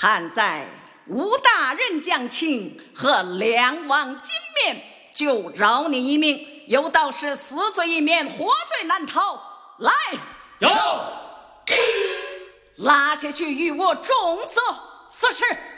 看在吴大人将情和两王金面，就饶你一命。有道是死罪一免，活罪难逃。来， 有， 拉下去与我重责。此事